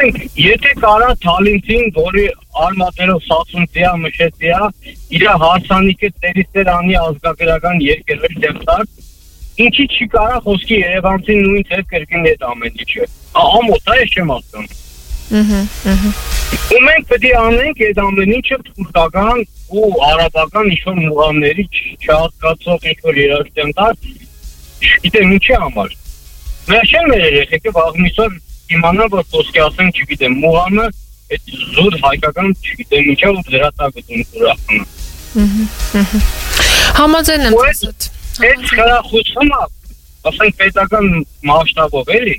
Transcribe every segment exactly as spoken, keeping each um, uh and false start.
Ասենք, եթե կարա Թալինցին, որի արմատերով սասունցիա, մշեցիա, իր հարսանիքը տերիստեր անի ազգագրական երկրվեր դեպտար, ինչի չի կարա խոսքի Երևանցին նույն ձև կրկին այդ ամեն ինչը։ Ամոթ է, ես չեմ ասում։ Ու մենք պետք է անենք այդ ամեն ինչը թուրքական ու արաբական ինչ-որ մուղամների չհասկացող ինչ-որ երաժշտական, չգիտեմ ինչի համար։ Մեր չեն մեր երեխեքը վաղմիսոր իմանա, որ խոսքի ասեն, չգիտեմ, մուղամը այդ զուր հայկական, չգիտեմ ինչա ու դրա տակ ուտում ուրախանը։ Համաձայն եմ ձեզ։ Այդ խրախուսումը, ասենք պետական մասշտաբով էլի,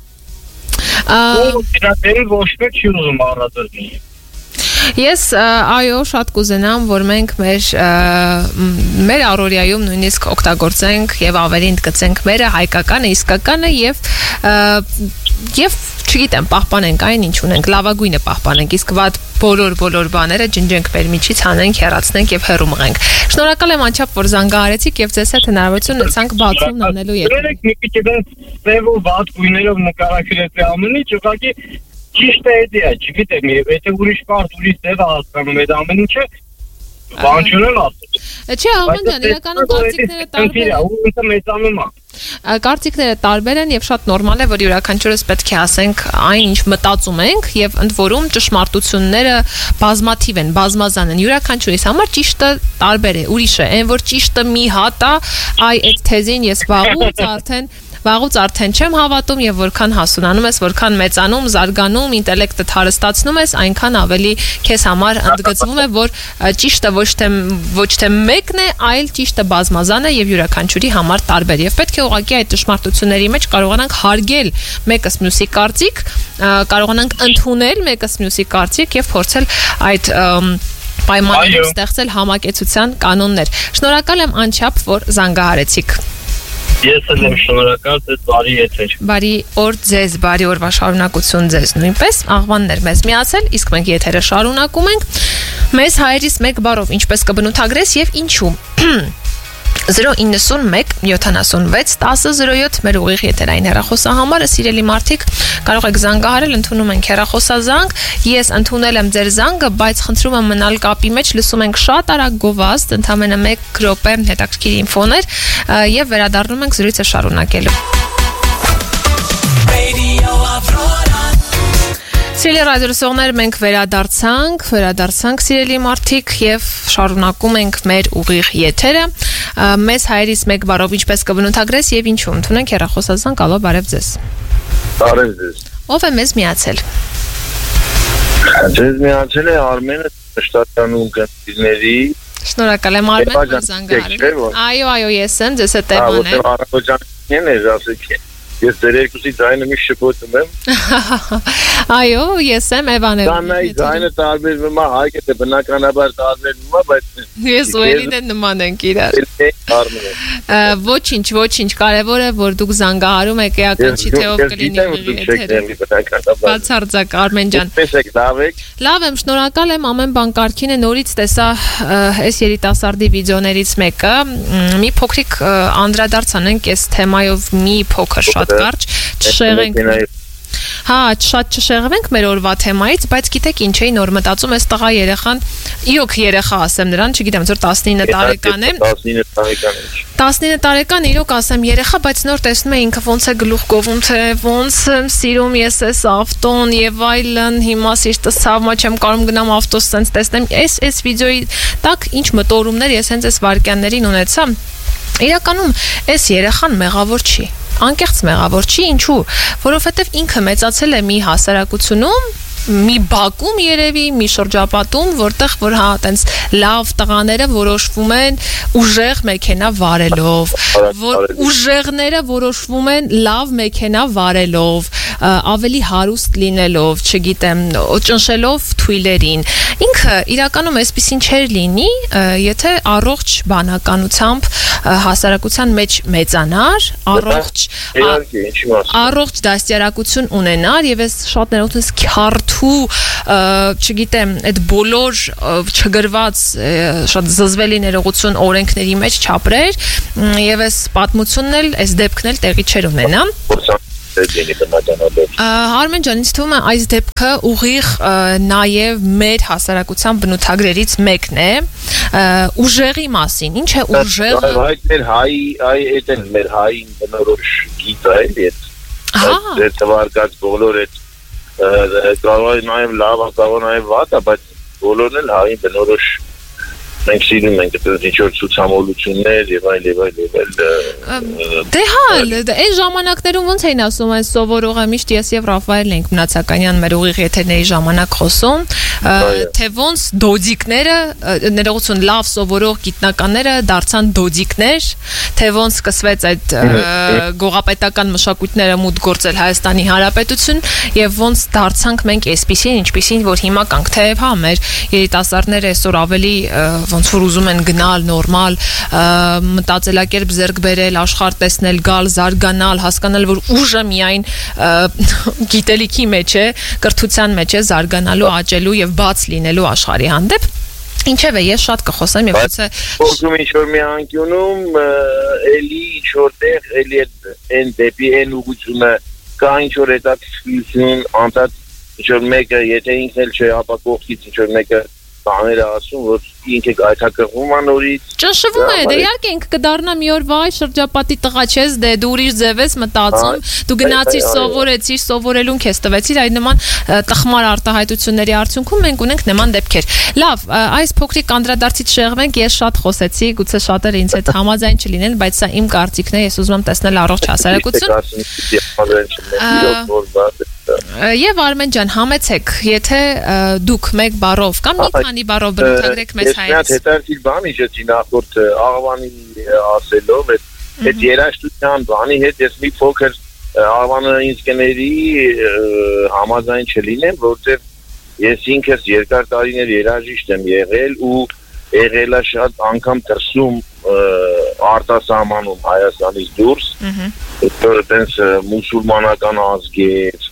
ու դրա դեպի ոչ մեկ չի ուզում առադրնի։ Ես այո շատ կուզենամ, որ մենք մեր մեր առօրյայում նույնիսկ օգտագործենք եւ ավելի ընդգծենք մերը հայկականը, իսկականը եւ եւ չգիտեմ, պահպանենք այն ինչ ունենք, լավագույնը պահպանենք, իսկ վատ բոլոր բոլոր բաները ջնջենք մեր միջից, հանենք, հեռացնենք եւ հեռու մղենք։ Շնորհակալ եմ անչափ, որ զանգահարեցիք եւ ձեզ հետ հնարավորություն ունեցանք բացում անելու եթեր։ Դերեք մի քիչ դեպ ու վատ գույներով նկարագրել ամեն ինչ, ուղղակի ճիշտ է դա, չգիտեմ, եթե ուրիշ բարձ ուրիշ դեպ հասկանում այդ ամեն ինչը, բան չունեմ ասել։ Չէ, Արման ջան, իրականում կարծիքները տարբեր են։ Ու ինքը մեծանում է։ Կարծիքները տարբեր են եւ շատ նորմալ է, որ յուրաքանչյուրս պետք է ասենք այն, ինչ մտածում ենք եւ ընդ որում ճշմարտությունները բազմաթիվ են, բազմազան են։ Յուրաքանչյուրիս համար ճիշտը տարբեր է, ուրիշ է, այն որ ճիշտը մի հատ է, այ այդ թեզին ես վաղուց արդեն Վաղուց արդեն չեմ հավատում եւ որքան հասունանում ես, որքան մեծանում, զարգանում, ինտելեկտը հարստացնում ես, այնքան ավելի քեզ համար ընդգծվում է, որ ճիշտը ոչ թե ոչ թե մեկն է, այլ ճիշտը բազմազան է եւ յուրաքանչյուրի համար տարբեր։ Եվ պետք է ուղղակի այդ ճշմարտությունների մեջ կարողանանք հարգել մեկս մյուսի կարծիք, կարողանանք ընդունել մեկս մյուսի կարծիք եւ փորձել այդ պայմաններում ստեղծել համակեցության կանոններ։ Շնորհակալ եմ անչափ, որ զանգահարեցիք։ Ես եմ շնորհակալ, ձեզ բարի եթեր։ Բարի օր ձեզ, բարի օրվա շարունակություն ձեզ նույնպես։ Աղվաններ մեզ միացել, իսկ մենք եթերը շարունակում ենք։ Մեզ հայերիս մեկ բառով ինչպես կբնութագրես եւ ինչու։ zero ninety-one seventy-six ten zero seven մեր ուղիղ եթերային հեռախոսահամարը, սիրելի մարդիկ, կարող եք զանգահարել, ընդունում ենք հեռախոսազանգ, ես ընդունել եմ ձեր զանգը, բայց խնդրում եմ մնալ կապի մեջ, լսում ենք շատ արագ գովազդ, ընդամենը մեկ րոպե հետաքրքիր ինֆոներ եւ վերադառնում ենք զրույցը շարունակելու։ Սիրելի ռադիոլսողներ, մենք վերադարձանք, վերադարձանք սիրելի մարդիկ եւ շարունակում ենք մեր ուղիղ եթերը։ Մեզ հայերիս մեկ բառով ինչպես կբնութագրես եւ ինչու ընդունենք հեռախոսազանգ, ալո, բարև ձեզ։ Բարև ձեզ։ Ով է մեզ միացել։ Ձեզ միացել է Արմենը Շտատանում կնդիրների։ Շնորհակալ եմ Արմեն, որ զանգահարել։ Այո, այո, ես եմ, ձեզ հետ Էվան է։ Առավոտյան է, ասեք։ Ես դեր երկուսի ձայնը մի շփոթում եմ։ Այո, ես եմ Էվան եմ։ Կանայի ձայնը տարբերվում է, հայկը բնականաբար տարբերվում է, բայց ես ու Էլինեն նման ենք իրար։ Ոչինչ, ոչինչ, կարևոր է, որ դուք զանգահարում եք, էական չի թե ով կլինի եթերը։ Բացարձակ Արմեն ջան։ Ինչպես եք, լավ եք։ Լավ եմ, շնորհակալ եմ, ամեն բան կարգին է, նորից տեսա այս երիտասարդի վիդեոներից մեկը։ Մի փոքրիկ անդրադարձ անենք այս թեմայով մի փոքր շատ կարճ, չշեղենք։ Հա, շատ չշեղվենք մեր օրվա թեմայից, բայց գիտեք ինչ էի նոր մտածում, այս տղա երեխան, իրոք երեխա ասեմ նրան, չգիտեմ, որ տասնինը տարեկան է։ տասնինը տարեկան է։ տասնինը տարեկան իրոք ասեմ երեխա, բայց նոր տեսնում է ինքը ոնց է գլուխ գովում, թե ոնց եմ սիրում ես այս ավտոն եւ այլն, հիմա սիրտս ցավմա չեմ կարող գնամ ավտոս sense տեսնեմ։ Այս այս վիդեոյի տակ ինչ մտորումներ ես հենց այս վարքյաններին ունեցա։ Իրականում այս երեխան մեղավոր չի։ Անկեղծ մեղավոր չի, ինչու, որովհետև ինքը մեծացել է մի հասարակությունում, մի բակում երևի, մի շրջապատում, որտեղ որ հա տենց լավ տղաները որոշվում են ուժեղ մեքենա վարելով, որ ուժեղները որոշվում են լավ մեքենա վարելով, ավելի հարուստ լինելով, չգիտեմ, ճնշելով թույլերին։ Ինքը իրականում այսպեսին չէր լինի, եթե առողջ բանականությամբ հասարակության մեջ մեծանար, առողջ առողջ դաստիարակություն ունենար եւ այս շատ ներողություն քյարթու, չգիտեմ, այդ բոլոր չգրված շատ զզվելի ներողություն օրենքների մեջ չապրեր եւ այս պատմությունն էլ, այս դեպքն էլ տեղի չեր ունենա։ դենի բնականաբար։ Արմեն ջան, ինձ թվում է այս դեպքը ուղիղ նաև մեր հասարակության բնութագրերից մեկն է, ուժեղի մասին։ Ինչ է ուժեղը։ Այդ մեր հայ, այ այդ են մեր հային բնորոշ գիծը էլի այդ։ Այդ թվարկած բոլոր այդ կարող է նաև լավ, կարող է նաև վատ, բայց բոլորն էլ հային բնորոշ մենք սիրում ենք այդ ինչ-որ ցուցամոլություններ եւ այլ եւ այլ եւ այլ դե հա այս ժամանակներում ոնց էին ասում այս սովորողը միշտ ես եւ Ռաֆայելն ենք Մնացականյան մեր ուղիղ եթերների ժամանակ խոսում թե ոնց դոդիկները ներողություն լավ սովորող գիտնականները դարձան դոդիկներ թե ոնց սկսվեց այդ գողապետական մշակույթները մուտք գործել Հայաստանի Հանրապետություն եւ ոնց դարձանք մենք այսպեսին ինչպեսին որ հիմա կանք թեև հա մեր երիտասարդները այսօր ավելի ոնց որ ուզում են գնալ նորմալ մտածելակերպ ձեռք բերել աշխարհ տեսնել գալ զարգանալ հասկանալ որ ուժը միայն գիտելիքի մեջ է կրթության մեջ է զարգանալու աճելու եւ բաց լինելու աշխարհի հանդեպ ինչեւ է ես շատ կխոսեմ եւ գուցե ո՞ւմ ինչ որ մի անկյունում էլի ինչ որտեղ էլի այն դեպի այն ուղղությունը կա ինչ որ հետաքրքրություն անդադ ինչ որ մեկը եթե ինքն էլ չէ ապա կողքից ինչ որ մեկը բաները ասում որ ինքը գայթակղվում է նորից ճնշվում է դե իհարկե ինքը կդառնա մի օր վայ շրջապատի տղա չես դե դու ուրիշ ձև ես մտածում դու գնացիր սովորեցիր սովորելուն քեզ տվեցիր այդ նման տխմար արտահայտությունների արդյունքում մենք ունենք նման դեպքեր լավ այս փոքրիկ անդրադարձից շեղվենք ես շատ խոսեցի գուցե շատերը ինձ հետ համաձայն չլինեն բայց սա իմ կարծիքն է ես ուզում եմ տեսնել առողջ հասարակություն Եվ Արմեն ջան համեցեք եթե դուք մեկ բառով կամ մի քանի բառով բնութագրեք մեզ հայերս հետաքրքիր բան իջեցի նախորդ աղվանի ասելով այդ երաժշտության բանի հետ ես մի փոքր աղվանը ինձ կների համաձայն չլինեմ որովհետև ես ինքս երկար տարիներ երաժիշտ եմ եղել ու եղել է շատ անգամ դրսում արտասահմանում Հայաստանից դուրս այդպես մուսուլմանական ազգեր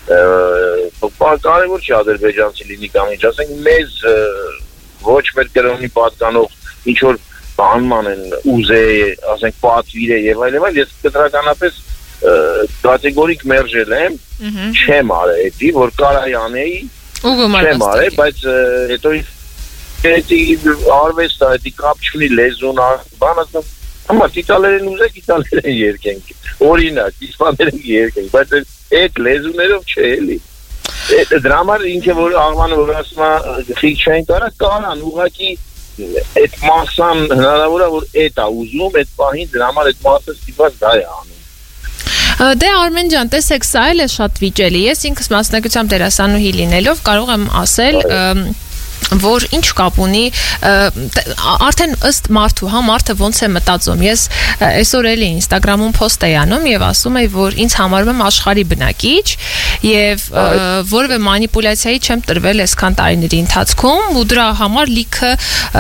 կարևոր չի ադրբեջանցի լինի կամ ինչ ասենք մեզ ոչ մեր կրոնի պատկանող ինչ որ բանման են ուզե ասենք պատվիր է եւ այլ եւ այլ ես կտրականապես կատեգորիկ մերժել եմ չեմ արել էդի որ կարայի անեի չեմ արել բայց հետո էդի արվեստը էդի կապ չունի լեզուն բան ասում Համա տիտալերեն ուզեք իտալերեն երկենք օրինակ իսպաներեն երկենք բայց այդ լեզուներով չէ էլի դրա համար ինքը որ աղվանը որ ասում է խիղճ չեն կարա կարան ուղղակի այդ մասան հնարավոր է որ այդ է ուզում այդ պահին դրա համար այդ մասը ստիպված դա է անում Դե Արմեն ջան տեսեք սա էլ է շատ վիճելի ես ինքս մասնակցությամբ դերասանուհի լինելով կարող եմ ասել որ ինչ կապ ունի արդեն ըստ մարդու հա մարդը ոնց է մտածում ես այսօր էլի Instagram-ում post էի անում եւ ասում եի որ ինձ համարում եմ աշխարհի բնակիչ եւ որևէ մանիպուլյացիայի չեմ տրվել այսքան տարիների ընթացքում ու դրա համար լիքը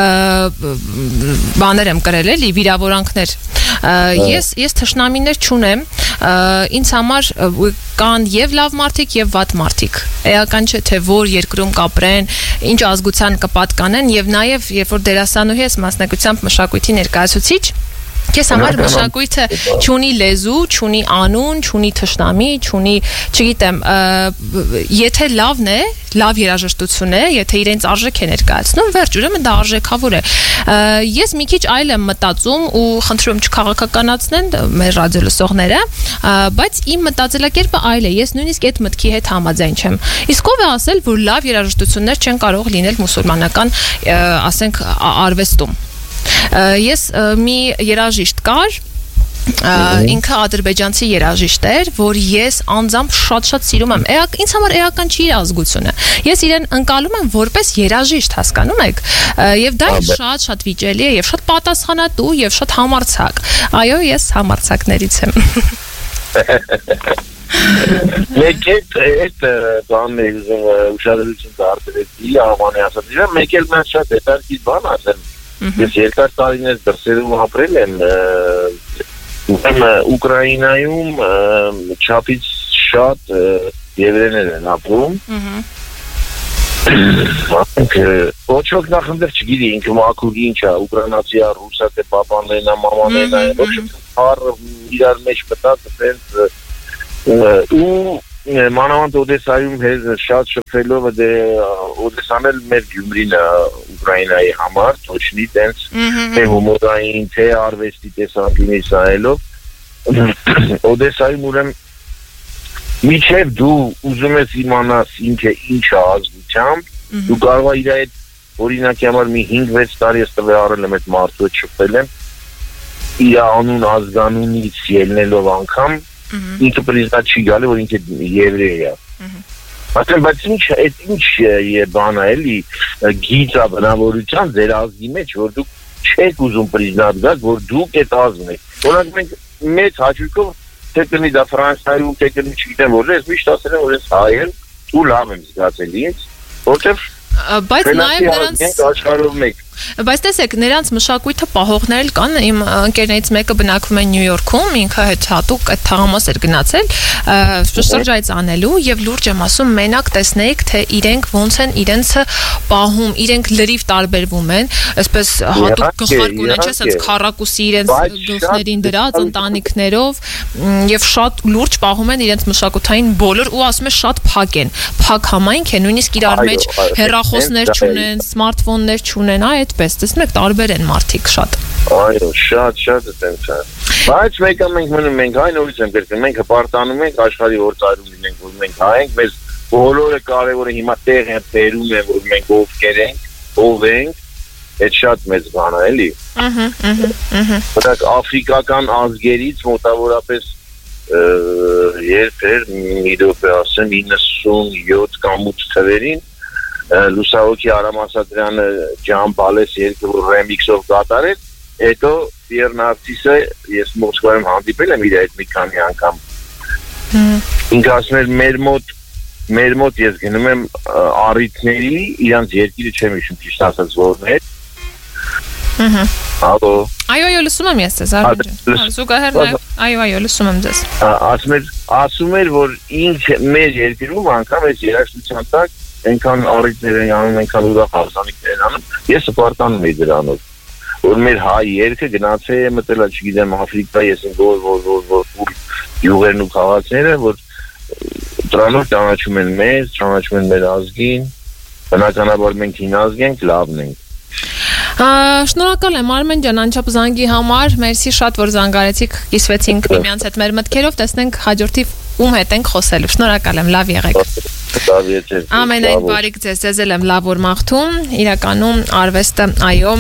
բաներ եմ կրել էլի վիրավորանքներ ես ես թշնամիներ չունեմ ինձ համար կան եւ լավ մարդիկ եւ վատ մարդիկ էական չէ թե որ երկրում կապրեն ինչ ազգության կպատկանեն եւ նաեւ երբ որ դերասանուհի ես մասնակցությամբ մշակույթի ներկայացուցիչ Քեզ համար մշակույթը չունի լեզու, չունի անուն, չունի թշնամի, չունի, չգիտեմ, եթե լավն է, լավ երաժշտություն է, եթե իրենց արժեք է ներկայացնում, վերջ, ուրեմն դա արժեքավոր է։ Ես մի քիչ այլ եմ մտածում ու խնդրում եմ չքաղաքականացնեն մեր ռադիո լսողները, բայց իմ մտածելակերպը այլ է։ Ես նույնիսկ այդ մտքի հետ համաձայն չեմ։ Իսկ ով է ասել, որ լավ երաժշտություններ չեն կարող լինել մուսուլմանական, ասենք, արվեստում։ Ես մի երաժիշտ կար ինքը ադրբեջանցի երաժիշտ էր, որ ես անձամբ շատ-շատ սիրում եմ։ Էակ ինձ համար էական չի իր ազգությունը։ Ես իրեն ընկալում եմ որպես երաժիշտ, հասկանում եք։ Եվ դա շատ-շատ վիճելի է եւ շատ պատասխանատու եւ շատ համարձակ։ Այո, ես համարձակներից եմ։ Մեկ այդ բանն է ուզում ուշադրություն դարձնել Արմանի ասածին, մեկ էլ mən շատ հետաքրքիր բան ասեմ։ Ես երկար տարիներ դրսերում ապրել եմ Ուկրաինայում չափից շատ եվրեներ են ապրում ոչ ոք նախնդեր չգիտի ինքը մաքուրի ինչ է ուկրաինացի է ռուսա թե պապաներն է մամաներն է ոչ առ իրար մեջ մտած այդպես ու մանավանդ Օդեսայում շատ շփվելով դե Օդեսան էլ մեր Գյումրին Ուկրաինայի համար точно տենց թե հումորային թե արվեստի տեսանկյունից նայելով Օդեսայում ուրեմն միջև դու ուզում ես իմանաս ինքը ինչ է ազգությամբ դու կարող ես իր այդ օրինակի համար մի հինգ վեց տարի ես տվել արել եմ այդ մարդու հետ շփվել եմ իր անուն ազգանունից ելնելով անգամ ինքը պրիզնատ չի գալի, որ ինքը եվրեյ է։ Ասեմ, բայց ինչ, այդ ինչ բան է էլի գիծա բնավորության ձեր ազգի մեջ, որ դուք չեք ուզում պրիզնատ գաք, որ դուք այդ ազգն եք։ Օրինակ մենք մեծ հաճույքով թե կլինի դա Ֆրանսիայում, թե կլինի չգիտեմ որ, ես միշտ ասել եմ, որ ես հայ եմ, ու լավ եմ զգացել ինձ, որտեվ բայց նաև նրանց Բայց տեսեք, նրանց մշակույթը պահողներ կան, իմ ընկերներից մեկը բնակվում է Նյու Յորքում, ինքը հետ հատուկ այդ թաղամաս էր գնացել, շրջայց անելու եւ լուրջ եմ ասում, մենակ տեսնեիք, թե իրենք ոնց են իրենցը պահում, իրենք լրիվ տարբերվում են, այսպես հատուկ գլխարկ ունեն, չէ՞, ասած քառակուսի իրենց գլխներին դրած ընտանիքներով եւ շատ լուրջ պահում են իրենց մշակութային բոլոր ու ասում է շատ փակ են, փակ համայնք է, նույնիսկ իրար մեջ հեռախոսներ չունեն, սմարթֆոններ չունեն, այ այդպես, տեսնում եք, տարբեր են մարդիկ շատ։ Այո, շատ, շատ է տենց է։ Բայց մեկը մենք մնում ենք այն նորից եմ գրկում, մենք հպարտանում ենք աշխարհի որ ծայրում լինենք, որ մենք հայ ենք, մեզ բոլորը կարևորը հիմա տեղ են բերում են, որ մենք ովքեր ենք, ով ենք, այդ շատ մեծ բան է, էլի։ Ահա, ահա, ահա։ Որտեղ աֆրիկական ազգերից մոտավորապես երբ էր մի րոպե ասեմ իննսունյոթ կամ ութ թվերին Լուսահոգի Արամ Ասատրյանը Ջան Բալես երկու ռեմիքսով կատարել, հետո Պիեր Նարցիսը ես Մոսկվայում հանդիպել եմ իր այդ մի քանի անգամ։ Ինքը ասում էր մեր մոտ մեր մոտ ես գնում եմ առիթների, իրանց երկիրը չեմ հիշում ճիշտ ասած որն է։ Ահա։ Ալո։ Այո, այո, լսում եմ ես ձեզ, Արմեն։ Զուգահեռ այո, այո, լսում եմ ձեզ։ Ասում էր, ասում էր, որ ինքը մեր երկիրում անգամ այս երաժշտության տակ այնքան առիթներ են անում, այնքան ուրախ հարսանիքներ են անում, ես սպարտանում եի դրանով, որ մեր հայ երկը գնացել է մտել, չգիտեմ, Աֆրիկա, ես ինձ որ որ որ որ յուղերն ու քաղաքները, որ դրանով ճանաչում են մեզ, ճանաչում են մեր ազգին, բնականաբար մենք հին ազգ ենք, լավն ենք։ Շնորհակալ եմ Արմեն ջան անչափ զանգի համար, մերսի շատ որ զանգարեցիք, կիսվեցինք միմյանց հետ մեր մտքերով, տեսնենք հաջորդի ում հետ ենք խոսելու։ Շնորհակալ եմ, լավ եղեք։ Ամենայն բարիք ձեզ, ձեզ էլ եմ լավ որ մաղթում, իրականում արվեստը, այո,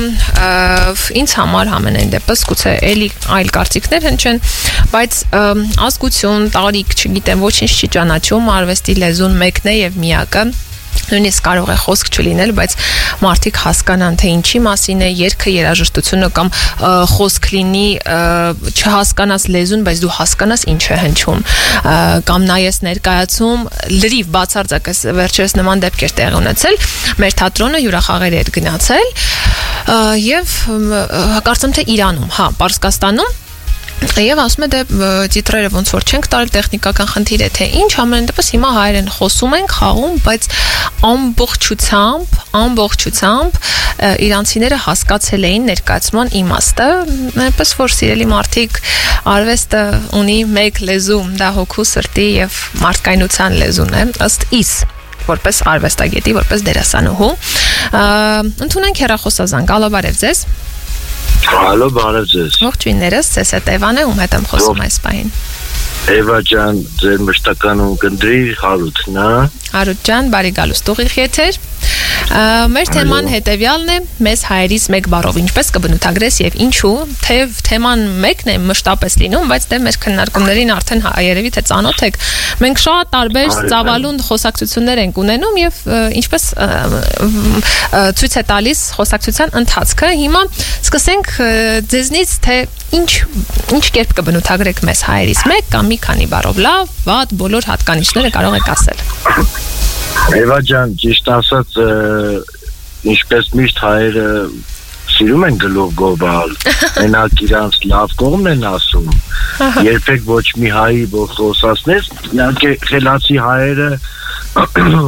ինձ համար ամենայն դեպս գուցե էլի այլ կարծիքներ հնչեն, բայց ազգություն, տարիք, չգիտեմ, ոչինչ չի ճանաչում, արվեստի լեզուն մեկն է եւ միակը։ Նույնիսկ կարող է խոսք չլինել, բայց մարդիկ հասկանան, թե ինչի մասին է երգը, երաժշտությունը կամ խոսք լինի, չհասկանաս լեզուն, բայց դու հասկանաս ինչ է հնչում, կամ նայես ներկայացում, լրիվ բացարձակ վերջերս նման դեպքեր տեղի ունեցել, մեր թատրոնը հյուրախաղերի հետ գնացել, եւ կարծեմ թե Իրանում, հա, Պարսկաստանում Եվ ասում է դե տիտրերը ոնց որ չենք տարել տեխնիկական խնդիր է թե ինչ ամեն դեպս հիմա հայերեն խոսում ենք խաղում բայց ամբողջությամբ ամբողջությամբ իրանցիները հասկացել էին ներկայացման իմաստը այնպես որ սիրելի մարդիկ արվեստը ունի մեկ լեզու դա հոգու սրտի եւ մարդկայնության լեզուն է ըստ իս որպես արվեստագետի որպես դերասանուհու ընդունենք հեռախոսազանգ ալո բարև ձեզ Ալո, բարև ձեզ։ Ողջույններս, ձեզ հետ Էվան է, ում հետ եմ խոսում այս պահին։ Էվա ջան, ձեր մշտականում կնդրի Հարութն է։ Հարութ ջան, բարի գալուստ ուղիղ եթեր։ Մեր թեման հետևյալն է, մեզ հայերից մեկ բառով ինչպես կբնութագրես եւ ինչու, թեև թեման մեկն է մշտապես լինում, բայց դե մեր քննարկումներին արդեն երևի թե ծանոթ եք։ Մենք շատ տարբեր ծավալուն խոսակցություններ ենք ունենում եւ ինչպես ցույց է տալիս խոսակցության ընթացքը։ Հիմա սկսենք ձեզնից թե ինչ ինչ կերպ կբնութագրեք մեզ հայերից մեկ կամ մի քանի բառով լավ, վատ, բոլոր հատկանիշները կարող եք ասել։ Էվա ջան, ճիշտ ասած, ինչպես միշտ հայերը սիրում են գլուխ գովալ, մենակ իրանց լավ կողմն են ասում, երբեք ոչ մի հայի որ խոսացնես, իհարկե խելացի հայերը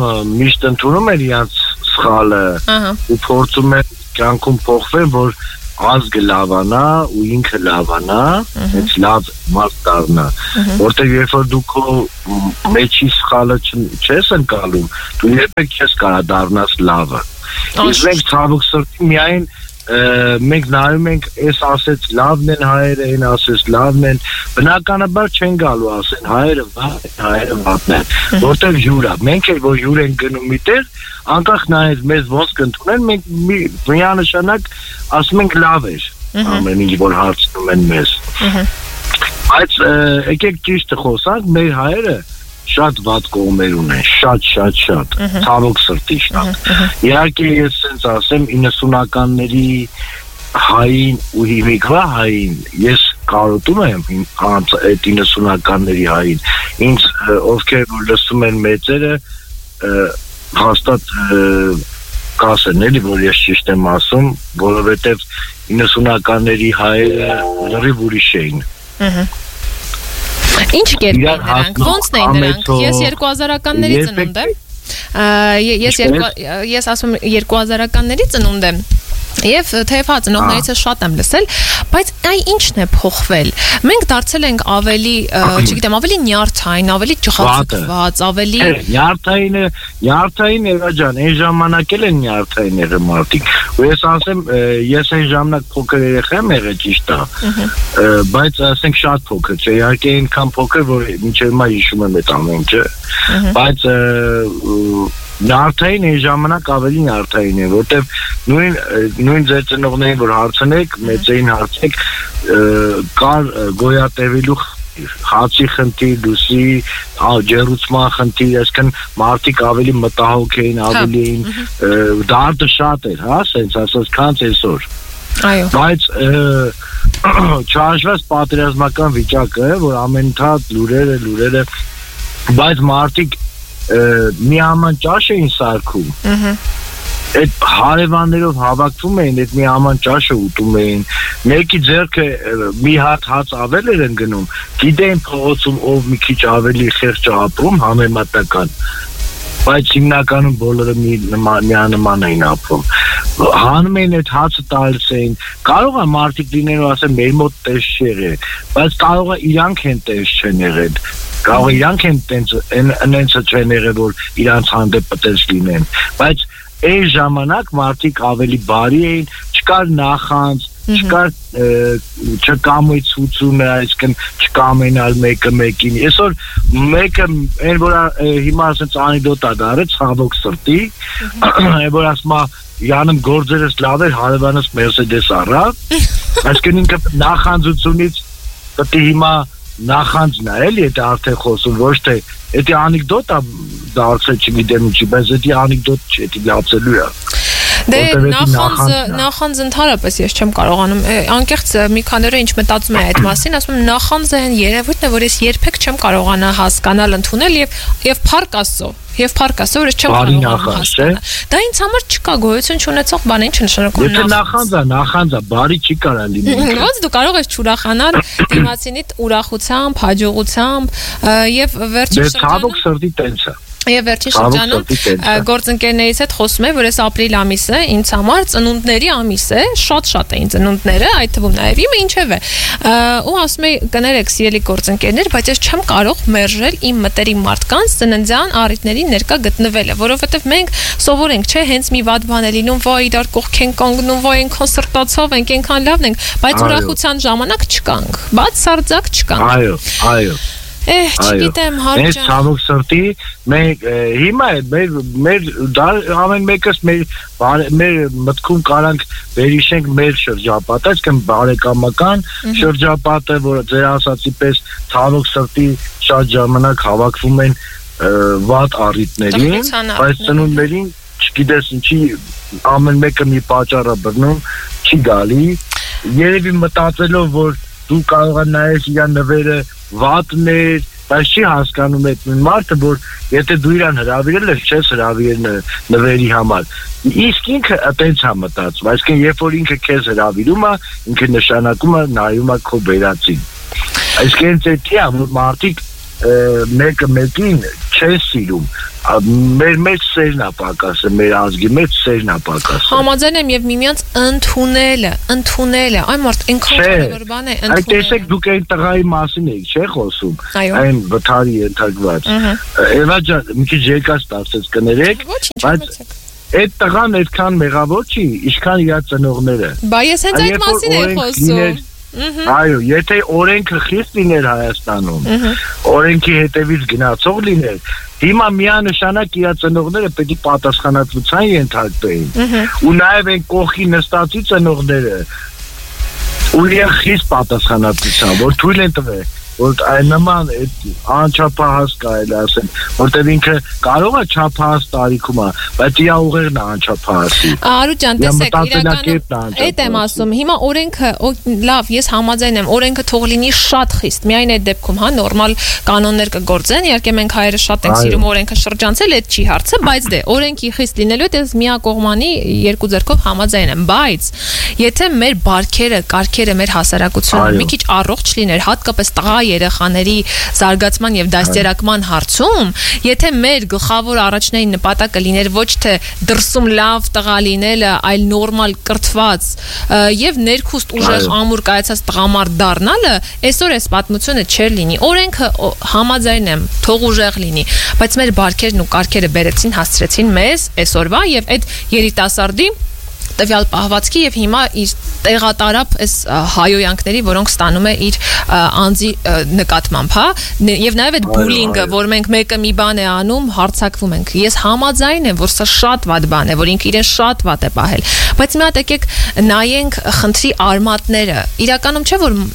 միշտ ընդունում են իրանց սխալը ու փորձում են կյանքում փոխվել, որ ազգը լավանա ու ինքը լավանա, այդ լավ մարդ դառնա, որտեղ երբ որ դու քո մեջի սխալը չես ընկալում, դու երբեք չես կարա դառնաս լավը։ Իսկ մենք ցավոք սրտի միայն մենք նայում ենք, այս ասեց լավն են հայերը, այն ասեց լավն են, բնականաբար չեն գալու ասեն հայերը վատ են, հայերը վատն են, որտեղ հյուր է, մենք էլ որ հյուր են գնում միտեղ, անկախ նայած մեզ ոնց կընդունեն, մենք միանշանակ ասում ենք լավ էր, ամեն ինչ որ հարցնում են մեզ։ Բայց եկեք ճիշտը խոսանք, մեր հայերը շատ վատ կողմեր ունեն, շատ, շատ, շատ, ցավոք սրտի շատ։ Իհարկե ես sense ասեմ իննսունականների հային ու հիմիկվա հային, ես կարոտում եմ այդ իննսունականների հային, ինձ ովքեր որ լսում են մեծերը, հաստատ կասեն էլի, որ ես ճիշտ եմ ասում, որովհետև իննսունականների հայերը լրիվ ուրիշ էին։ Ինչ կերպ են նրանք, ոնցն են նրանք, ես երկու հազարականների ծնունդ եմ, ես ասում երկու հազարականների ծնունդ եմ, Եվ թեև հա ծնողներիցս շատ եմ լսել, բայց այ ինչն է փոխվել։ Մենք դարձել ենք ավելի, չգիտեմ, ավելի նյարդային, ավելի ջղացված, ավելի նյարդայինը, նյարդային Եվա ջան, այն ժամանակ էլ են նյարդային եղել մարդիկ։ Ու ես ասեմ, ես այն ժամանակ փոքր երեխա եմ եղել ճիշտ է, բայց ասենք շատ փոքր չէ, իհարկե այնքան փոքր, որ մինչև հիմա հիշում եմ այդ ամեն ինչը, բայց նյարդային այն ժամանակ ավելի նյարդային է, որտեվ նույն նույն ձեր ծնողներին որ հարցնեք, մեծային հարցնեք, կար գոյատևելու հացի խնդիր, լուսի, ջերուցման խնդիր, այսինքն մարդիկ ավելի մտահոգ էին, ավելի էին, դարձը շատ էր, հա, սենց ասած, քան այսօր։ Այո։ Բայց չհաշված պատերազմական վիճակը, որ ամենաթաթ լուրերը, լուրերը, բայց մարդիկ մի աման ճաշ էին սարքում, այդ հարևաններով հավաքվում էին, այդ մի աման ճաշը ուտում էին, մեկի ձեռքը մի հատ հաց ավել էր ընկնում, գիտեին փողոցում ով մի քիչ ավելի խեղճ է ապրում, համեմատական, բայց հիմնականում բոլորը միանման էին ապրում, հանում էին այդ հացը տալիս էին, կարող է մարդիկ լինեն ու ասեն մեր մոտ տես չեղել, բայց կարող է իրանք են տես չեն եղել, կարող է իրանք են նենցը չեն եղել, որ իրանց հանդեպ տես լինեն, բայց այն ժամանակ մարդիկ ավելի բարի էին, չկար նախանձ, չկար չկամեցությունը, այսինքն չկամենալ մեկը մեկին։ Այսօր մեկը այն որ հիմա ասած անեկդոտ է դարեց ցավոք սրտի, այն որ ասма Յանում գործերս լավ էր, հարևանս Mercedes առավ, այսինքն ինքը նախանձությունից պետք է հիմա նախանձն է, էլի դա արդեն խոսում, ոչ թե դա անեկդոտ է դարձել, չգիտեմ ինչի, բայց դա անեկդոտ չէ, դա լացելու է։ Դե նախանձը նախանձ ընդհանրապես ես չեմ կարողանում անկեղծ մի քանի օր ինչ մտածում եմ այդ մասին, ասում եմ նախանձը այն երևույթն է, որ ես երբեք չեմ կարողանա հասկանալ, ընդունել եւ եւ փառք Աստծո, եւ փառք Աստծո, որ ես չեմ կարողանում հասկանալ։ Դա ինձ համար չկա գոյություն չունեցող բան, ինչ նշանակում նախանձ։ Եթե նախանձը, նախանձը բարի չի կարա լինել։ Ոնց դու կարող ես չուրախանալ դիմացինիդ ուրախությամբ, հաջողությամբ եւ վերջին շրջանում։ Դե ցավոք սրտի տենց է։ Եվ վերջին շրջանում գործընկերներից հետ խոսում եմ, որ այս ապրիլ ամիսը ինձ համար ծնունդների ամիս է, շատ-շատ էին ծնունդները, այդ թվում նաև իմը ինչև է։ Ու ասում եմ, կներեք սիրելի գործընկերներ, բայց ես չեմ կարող մերժել իմ մտերիմ մարդկանց ծննդյան առիթների ներկա գտնվելը, որովհետև մենք սովոր ենք, չէ, հենց մի վատ բան է լինում, վայ իրար կողք են կանգնում, վայ այնքան սրտացավ ենք, այնքան լավն ենք, բայց ուրախության ժամանակ չկանք, բացարձակ չկանք։ Այո, այո։ Էհ, չգիտեմ, հարկ ջան։ Այս ցավոք սրտի մենք հիմա մեր մեր ամեն մեկս մեր մեր մտքում կարանք վերհիշենք մեր շրջապատը, այսինքն բարեկամական շրջապատը, որ ձեր ասացի պես ցավոք սրտի շատ ժամանակ հավաքվում են վատ առիթներին, բայց ծնունդներին չգիտես ինչի ամեն մեկը մի պատճառ է բռնում, չի գալի, երևի մտածելով որ դու կարող ես նայես իր նվերը վատներ, բայց չի հասկանում այդ նույն մարդը, որ եթե դու իրան հրավիրել ես, չես հրավիրել նվերի համար։ Իսկ ինքը այտենց է մտածում, այսինքն երբ որ ինքը քեզ հրավիրում է, ինքը նշանակում է նայում է քո բերածին։ Այսինքն դա է, որ մարդիկ մեկը մեկին չեն սիրում մեր մեջ սերն է պակասը մեր ազգի մեջ սերն է պակասը համաձայն եմ եւ միմյանց ընդունելը ընդունելը այ մարդ ինքան կարևոր բան է ընդունելը այդ տեսեք դուք այն տղայի մասին եք չէ խոսում այն վթարի ընդհանրված Էվա ջան մի քիչ երկար ստացեց կներեք բայց այդ տղան այդքան մեղավոր չի ինչքան իր ծնողները բա ես հենց այդ մասին եմ խոսում Այո, եթե օրենքը խիստ լիներ Հայաստանում, օրենքի հետևից գնացող լիներ, հիմա միանշանակ իր ծնողները պետք է պատասխանատվության ենթարկվեին։ Ու նաև այն կողքի նստածի ծնողները ու իրենք խիստ պատասխանատվության, որ թույլ են տվել որ այն նման անչափահաս կարելի ասել, որտեղ ինքը կարող է չափահաս տարիքում է, բայց իր ուղերն է անչափահասի։ Արու ջան, տեսեք, իրականում այդ եմ ասում, հիմա օրենքը, լավ, ես համաձայն եմ, օրենքը թող լինի շատ խիստ, միայն այդ դեպքում, հա, նորմալ կանոններ կգործեն, իհարկե մենք հայերը շատ ենք սիրում օրենքը շրջանցել, այդ չի հարցը, բայց դե օրենքի խիստ լինելու հետ ես միակողմանի երկու ձեռքով համաձայն եմ, բայց եթե մեր բարքերը, կարգերը, մեր հասարակությունը մի քիչ առողջ լիներ, հատկապես տղա երեխաների զարգացման եւ դաստիարակման հարցում, եթե մեր գլխավոր առաջնային նպատակը լիներ ոչ թե դրսում լավ տղա լինելը, այլ նորմալ կրթված եւ ներքուստ ուժեղ ամուր կայացած տղամարդ դառնալը, այսօր այս պատմությունը չէր լինի։ Օրենքը համաձայն եմ, թող ուժեղ լինի, բայց մեր բարքերն ու կարգերը բերեցին, հասցրեցին մեզ այսօրվա եւ այդ երիտասարդի տվյալ պահվածքի եւ հիմա իր տեղատարապ այս հայոյանքների, որոնք ստանում է իր անձի նկատմամբ, հա, եւ նաեւ այդ բուլինգը, որ մենք մեկը մի բան է անում, հարցակվում ենք։ Ես համաձայն եմ, որ սա շատ վատ բան է, որ ինքը իրեն շատ վատ է պահել, բայց մի հատ եկեք նայենք խնդրի արմատները։ Իրականում չէ որ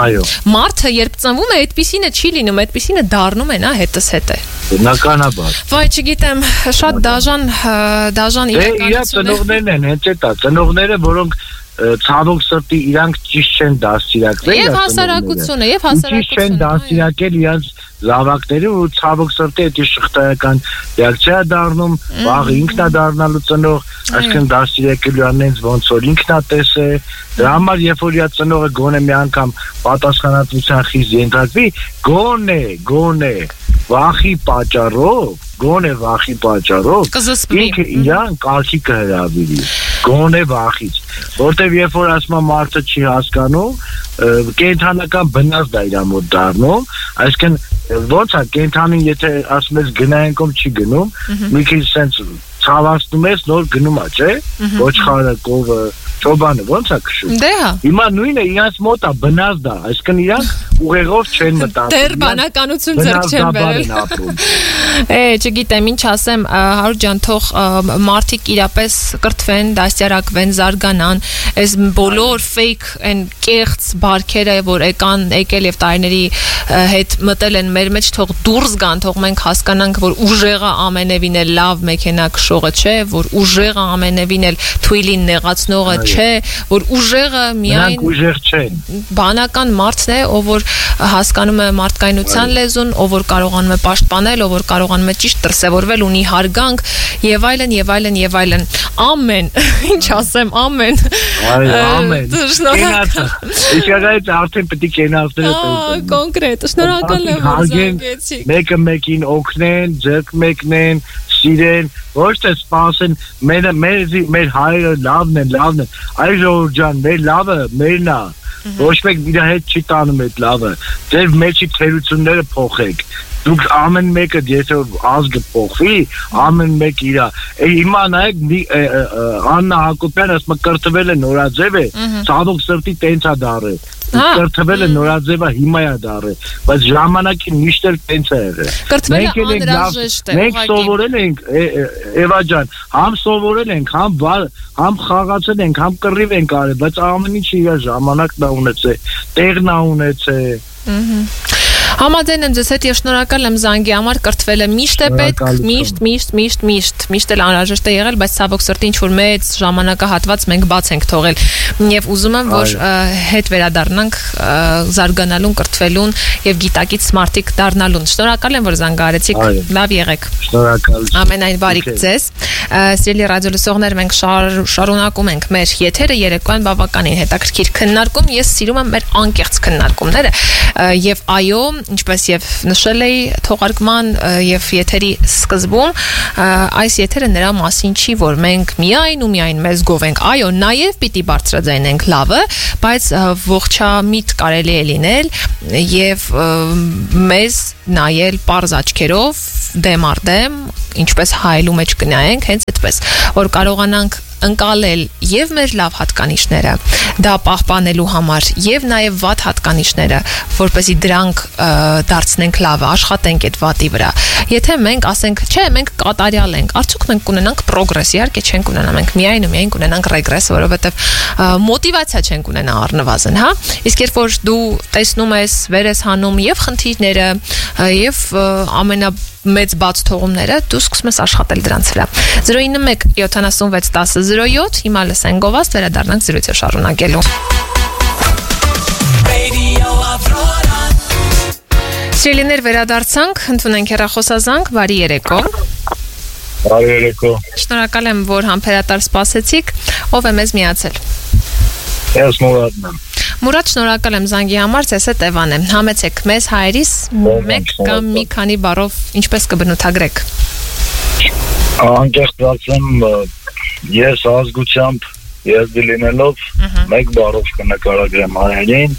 մարդը երբ ծնվում է, այդպիսինը չի լինում, այդպիսինը դառնում է, նա հետս հետ է։ Բնականաբար։ Վայ, չգիտեմ, շատ դաժան դաժան իրականություններ են, հենց այդ ծնողները, որոնք ցավոք սրտի իրանք ճիշտ չեն դաստիարակվել եւ հասարակությունը եւ հասարակությունը ճիշտ չեն դաստիարակել իրանք զավակները ու ցավոք սրտի այդ շղթայական ռեակցիա դառնում վաղ ինքն է դառնալու ծնող այսինքն դաստիարակելու անենց ոնց որ ինքն է տեսե դրա համար երբ որ իր ծնողը գոնե մի անգամ պատասխանատվության խիստ ենթարկվի գոնե գոնե վախի պատճառով գոնե վախի պատճառով ինքը իրան կարգի կհրավիրի գոնե վախից որտեվ երբ որ ասում մարդը չի հասկանում կենթանական բնազդ է իր մոտ դառնում այսինքն ոնց է կենթանին եթե ասում ես գնայինք ում չի գնում մի քիչ sense ցավացնում ես նոր գնում է չէ ոչխարը կովը ճոբանը ոնց է քշում դե հա հիմա նույնը իրանց մոտ է բնազդ է այսինքն իրանք ուղեղով չեն մտածում դեռ բանականություն ձեռք չեն բերել է չգիտեմ ինչ ասեմ Հարություն ջան թող մարդիկ իրապես կրթվեն դաստիարակվեն զարգանան այս բոլոր fake and կեղծ բարքերը որ եկան եկել եւ տարիների հետ մտել են մեր մեջ թող դուրս գան թող մենք հասկանանք որ ուժեղը ամենևին էլ լավ մեքենա քշողը չէ որ ուժեղը ամենևին էլ թույլին նեղացնողը չէ որ ուժեղը միայն ուժեղ չեն բանական մարդն է ով որ հասկանում է մարդկայնության լեզուն ով որ կարողանում է պաշտպանել ով որ կարողանում է ճիշտ դրսևորվել ունի հարգանք եւ այլն եւ այլն եւ այլն ամեն ինչ ասեմ ամեն ամեն Իսկ արդեն պետք է կենացնել կոնկրետ շնորհակալ եմ որ զանգեցիք մեկը մեկին օգնեն ձեռք մեկնեն սիրեն ոչ թե սպասեն մեր մեր մեր հայրը լավն են լավն են այ ժողովուրդ ջան մեր լավը մերն է ոչ մեկ իր հետ չի տանում այդ լավը ձեր մեջի թերությունները փոխեք դուք ամեն մեկը եթե ազգը փոխվի ամեն մեկ իր հիմա նայեք Աննա Հակոբյանը ասում կրթվել է նորաձև է ցավոք սրտի տենց է դառել կրթվել է նորաձևը հիմա է դառել բայց ժամանակին միշտ էլ տենց է եղել կրթվելը անհրաժեշտ է մենք սովորել ենք Էվա ջան համ սովորել ենք համ համ խաղացել ենք համ կռիվ ենք արել բայց ամեն ինչ իր ժամանակն է ունեցել տեղն է ունեցել Համաձայն եմ ձեզ հետ եւ շնորհակալ եմ զանգի համար կրթվելը միշտ է պետք միշտ միշտ միշտ միշտ միշտ էլ անհրաժեշտ է եղել բայց ցավոք սրտի ինչ որ մեծ ժամանակահատված մենք բաց ենք թողել եւ ուզում եմ որ հետ վերադառնանք զարգանալուն կրթվելուն եւ գիտակից սմարտիկ դառնալուն շնորհակալ եմ որ զանգարեցիք լավ եղեք շնորհակալ ամենայն բարիք ձեզ սիրելի ռադիո լսողներ մենք շարունակում ենք մեր եթերը երեկոյան բավականին հետաքրքիր քննարկում ես սիրում եմ մեր անկեղծ քննարկումները եւ այո ինչպես եւ նշել էի թողարկման եւ եթերի սկզբում, այս եթերը նրա մասին չի, որ մենք միայն ու միայն մեզ գովենք, այո, նաեւ պիտի բարձրաձայնենք լավը, բայց ողջամիտ կարելի է լինել եւ մեզ նայել պարզ աչքերով դեմ առ դեմ, ինչպես հայելու մեջ կնայենք, հենց այդպես, որ կարողանանք ընկալել եւ մեր լավ հատկանիշները, դա պահպանելու համար եւ նաեւ վատ հատկանիշները, որպեսզի դրանք դարձնենք լավը, աշխատենք այդ վատի վրա։ Եթե մենք ասենք, չէ, մենք կատարյալ ենք, արդյոք մենք կունենանք պրոգրես, իհարկե չենք ունենա, մենք միայն ու միայն կունենանք ռեգրես, որովհետեւ մոտիվացիա չենք ունենա առնվազն, հա։ Իսկ երբ որ դու տեսնում ես, վեր ես հանում եւ խնդիրները, եւ ամենա մեծ բաց թողումները, դու սկսում ես աշխատել դրանց վրա։ zero nine one seven six one zero zero seven, հիմա լսենք գովաստ, վերադառնանք զրույցը շարունակելու։ Սիրելիներ, վերադարձանք, ընդունենք հեռախոսազանգ, բարի երեկո։ Բարի երեկո։ Շնորհակալ եմ, որ համբերատար սպասեցիք, ով է մեզ միացել։ Ես Մուրադն եմ։ Մուրադ, շնորհակալ եմ զանգի համար, ձեզ հետ Էվան եմ։ Համեցեք մեզ հայերիս մեկ կամ մի քանի բառով ինչպես կբնութագրեք։ Անկեղծ ասեմ, ես ազգությամբ եզդի լինելով մեկ բառով կնկարագրեմ հայերին։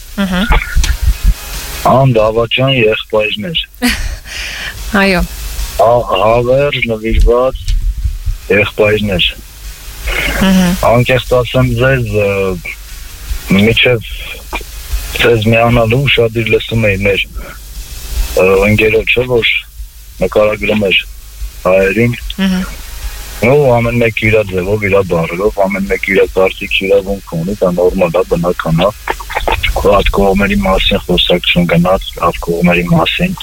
Անդավաճան եղբայրներ։ Այո։ Հավեր նվիրված եղբայրներ։ Անկեղծ ասեմ ձեզ, միջև ձեզ միանալու ուշադիր լսում էի մեր ընկերոջը, որ նկարագրում էր հայերին, ու ամեն մեկ իր ձևով, իր բառերով, ամեն մեկ իր կարծիք, իրավունք ունի, դա նորմալ է, բնական է, վատ կողմերի մասին խոսակցություն գնաց, լավ կողմերի մասին։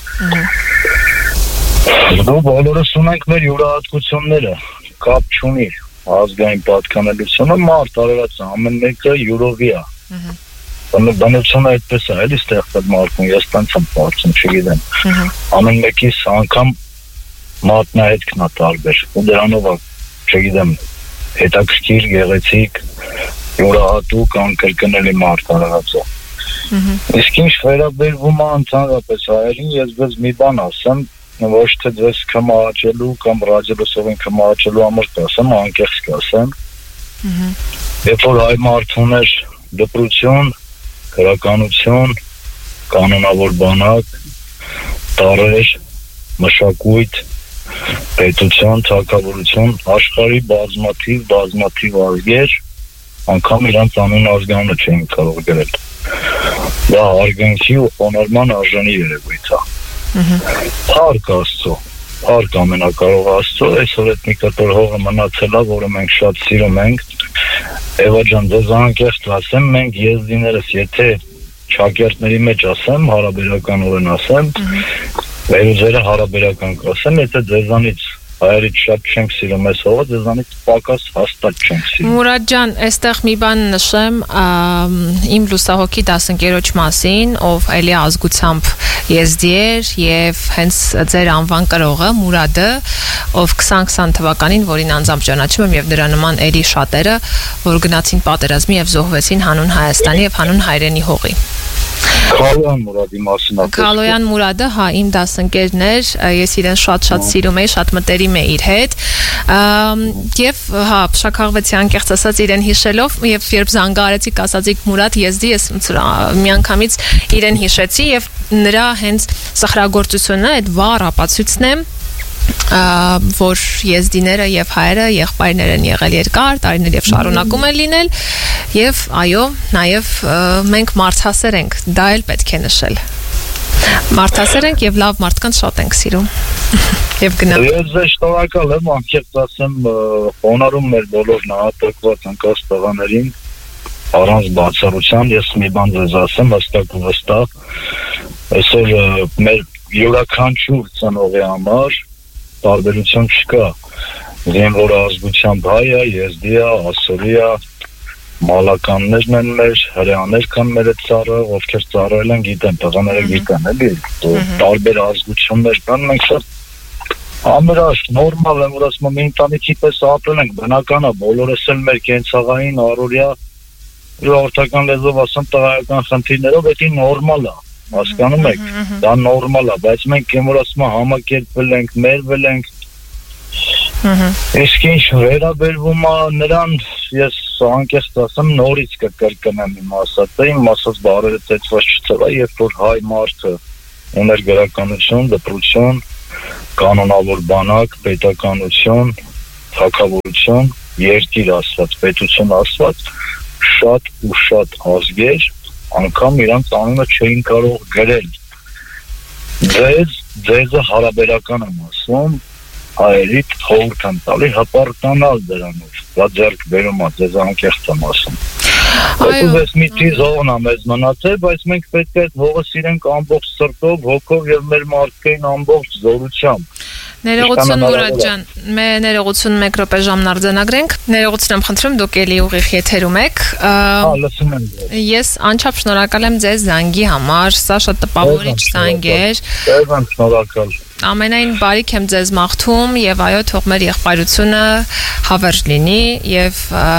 Դու բոլորս ունենք մեր յուրահատկությունները, կապ չունի ազգային պատկանելությունը, մարդ արարած է, ամեն մեկը յուրովի է։ Բնությունը այդպես է, էլի ստեղծել մարդուն, ես տենց եմ կարծում, չգիտեմ։ Ամեն մեկիս անգամ մատնահետքն է տարբեր, ու դրանով է, չգիտեմ, հետաքրքիր, գեղեցիկ, յուրահատուկ, անկրկնելի մարդ արարած է։ Իսկ ինչ վերաբերվում է ընդհանրապես հայերին, ես ձեզ մի բան ասեմ, ոչ թե ձեզ կմահաճելու կամ ռադիոլսովին կմահաճելու համար կասեմ, անկեղծ կասեմ։ Երբ որ հայ մարդ ուներ դպրություն, գրականություն, կանոնավոր բանակ, տարեր, մշակույթ, պետություն, թագավորություն, աշխարհի բազմաթիվ, բազմաթիվ ազգեր, անգամ իրանց անուն ազգանունը չէին կարող գրել։ Դա հարգանքի ու խոնարհման արժանի երևույթ է։ Փառք Աստծո, փառք ամենակարող Աստծո, այսօր այդ մի կտոր հողը մնացել է, որը մենք շատ սիրում ենք։ Էվա ջան, ձեզ անկեղծ ասեմ, մենք եզդիներս, եթե շակերտների մեջ ասեմ, հարաբերականորեն ասեմ, վերուձերը հարաբերական կասեմ, եթե ձեզանից հայերից շատ չենք սիրում այս հողը, ձեզանից պակաս հաստատ չենք սիրում։ Մուրադ ջան, այստեղ մի բան նշեմ, իմ լուսահոգի դասընկերոջ մասին, ով էլի ազգությամբ եզդի էր եւ հենց ձեր անվան կրողը Մուրադը, ով twenty twenty թվականին, որին անձամբ ճանաչում եմ եւ դրա նման էլի շատերը, որ գնացին պատերազմի եւ զոհվեցին հանուն Հայաստանի եւ հանուն հայրենի հողի։ Քալոյան Մուրադի մասին ասում։ Քալոյան Մուրադը, հա, իմ դասընկերն էր, ես իրեն շատ-շատ սիրում էի, շատ մտերիմ էի իր հետ։ Եվ հա, փշաքաղվեցի անկեղծ ասած իրեն հիշելով, եւ երբ զանգահարեցիք, ասացիք Մուրադ եզդի, ես միանգամից իրեն հիշեցի եւ նրա հենց սխրագործությունը, այդ վառ ապացույցն է, որ եզդիները եւ հայերը եղբայրներ են եղել երկար տարիներ եւ շարունակում են լինել եւ այո նաեւ մենք մարդասեր ենք, դա էլ պետք է նշել, մարդասեր ենք եւ լավ մարդկանց շատ ենք սիրում եւ գնամ։ Ես ձեզ շնորհակալ եմ, անկեղծ ասեմ, խոնարհում մեր բոլոր նահատակված անկախ տղաներին առանց բացառության, ես մի բան ձեզ ասեմ, հստակ ու վստահ, այսօր մեր յուրաքանչյուր ծնողի համար տարբերություն չկա, զինվոր ազգությամբ հայ է, եզդի է, ասորի է, մալականներն են մեր, հրեաներ կան մեր այդ ծառը, ովքեր ծառայել են գիտեն, տղաները գիտեն, էլի, տարբեր ազգություններ կան, մենք շատ ամերաշ, նորմալ եմ, որ ասում եմ, ընտանիքի պես ապրել ենք, բնական է, բոլորս էլ մեր կենցաղային, առօրյա, հաղորդական լեզվով ասեմ, տղայական խնդիրներով, դա նորմալ է, հասկանում եք, դա նորմալ է, բայց մենք եմ որ ասում եմ համակերպվել ենք, մերվել ենք, իսկ ինչ վերաբերվում է նրան, ես անկեղծ ասեմ, նորից կկրկնեմ իմ ասածը, իմ ասած բառերը ծեծված չծրա, երբ որ հայ մարդը ուներ գրականություն, դպրություն, կանոնավոր բանակ, պետականություն, թագավորություն, երկիր ասված, պետություն ասված, շատ ու շատ ազգեր անգամ իրանց անունը չէին կարող գրել։ Ձեզ, ձեզը հարաբերական եմ ասում, հայերիդ խորհուրդ եմ տալի հպարտանալ դրանով, դա ձեռք բերում է, ձեզ անկեղծ եմ ասում։ Այո, մի քիչ հողն է մեզ մնացել, բայց մենք պետք է այդ հողը սիրենք ամբողջ սրտով, հոգով եւ մեր մարդկային ամբողջ զորությամբ։ Ներողություն Մուրադ ջան, մեր ներողություն մեկ րոպե ժամն արձանագրենք։ Ներողություն եմ խնդրում, դուք էլի ուղիղ եթերում եք։ Հա, լսում եմ։ Ես անչափ շնորհակալ եմ ձեզ զանգի համար, սա շատ տպավորիչ զանգ էր։ Ձեզ շնորհակալ։ Ամենայն բարիք եմ ձեզ մաղթում եւ այո, թող մեր եղբայրությունը հավերժ լինի եւ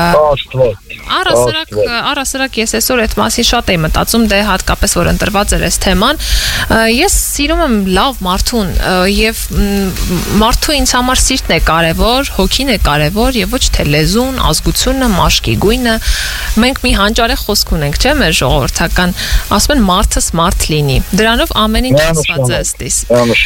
առասարակ առասարակ ես այսօր այդ մասին շատ եմ մտածում, դե հատկապես որ ընտրված էր այս թեման, ես սիրում եմ լավ մարդուն եւ մարդու ինձ համար սիրտն է կարեւոր, հոգին է կարեւոր եւ ոչ թե լեզուն, ազգությունը, մաշկի գույնը։ Մենք մի հանճարեղ խոսք ունենք, չէ՞, մեր ժողովրդական, ասում են մարդս մարդ լինի։ Դրանով ամեն ինչ ասված է ըստիս։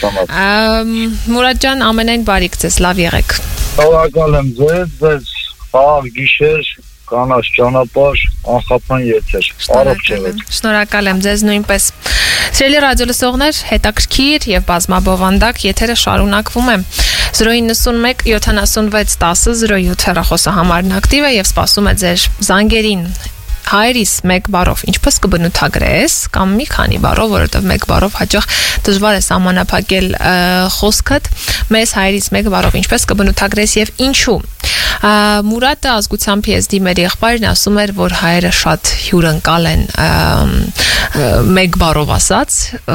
Մուրադ ջան, ամենայն բարիք ձեզ, լավ եղեք։ Շնորհակալ եմ ձեզ, ձեզ խաղ գիշեր, կանաչ ճանապարհ, անխափան եթեր։ Շնորհակալ եմ ձեզ նույնպես։ Սիրելի ռադիոլսողներ, հետաքրքիր եւ բազմաբովանդակ եթերը շարունակվում է։ zero nine one seven seven six one zero zero seven հեռախոսահամարն ակտիվ է եւ սպասում է ձեր զանգերին։ Հայրիս մեկ բառով ինչպես կբնութագրես կամ մի քանի բառով, որովհետև մեկ բառով հաճախ դժվար է սահմանափակել խոսքդ, մեզ հայրիս մեկ բառով ինչպես կբնութագրես եւ ինչու։ Մուրադը ազգությամբ P S D մեր եղբայրն ասում էր, որ հայերը շատ հյուրընկալ են մեկ բառով ասած,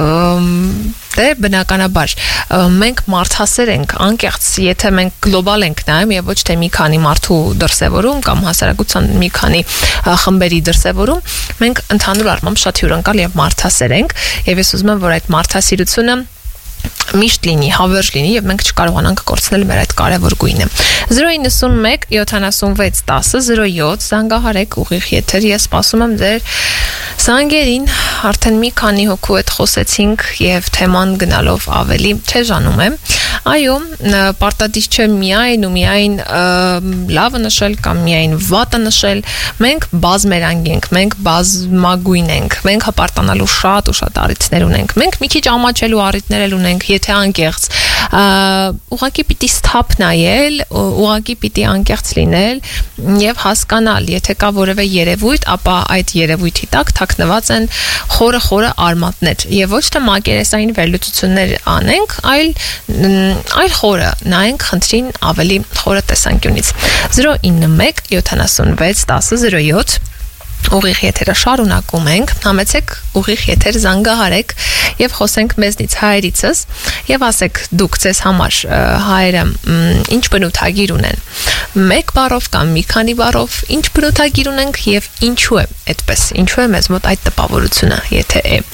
դե բնականաբար մենք մարդասեր ենք, անկեղծ, եթե մենք գլոբալ ենք նայում եւ ոչ թե մի քանի մարդու դրսեւորում կամ հասարակության մի քանի խմբերի դրսեւորում, մենք ընդհանուր առմամբ շատ հյուրընկալ եւ մարդասեր ենք եւ ես ուզում եմ, որ այդ մարդասիրությունը միշտ լինի, հավերժ լինի եւ մենք չկարողանանք կորցնել մեր այդ կարևոր գույնը։ zero nine one seven seven one zero zero seven զանգահարեք ուղիղ եթեր, ես սպասում եմ ձեր զանգերին, արդեն մի քանի հոգու հետ խոսեցինք եւ թեման գնալով ավելի չեժանում է։ Այո, պարտադիր չէ միայն ու միայն լավը նշել կամ միայն վատը նշել, մենք բազմերանգ ենք, մենք բազմագույն ենք, մենք հպարտանալու շատ ու շատ առիթներ ունենք, մենք մի քիչ ամաչելու առիթներ էլ ունենք, եթե անկեղծ, ուղղակի պիտի սթափ նայել, ուղղակի պիտի անկեղծ լինել եւ հասկանալ, եթե կա որևէ երևույթ, ապա այդ երևույթի տակ թաքնված են խորը-խորը արմատներ եւ ոչ թե մակերեսային վերլուծություններ անենք, այլ այլ խորը նայենք խնդրին ավելի խորը տեսանկյունից։ zero nine one seven seven one zero zero seven ուղիղ եթերը շարունակում ենք, համեցեք ուղիղ եթեր զանգահարեք եւ խոսենք մեզնից հայերիցս եւ ասեք դուք ձեզ համար հայերը ինչ բնութագիր ունեն, մեկ բառով կամ մի քանի բառով ինչ բնութագիր ունենք եւ ինչու է այդպես, ինչու է մեզ մոտ այդ տպավորությունը, եթե է։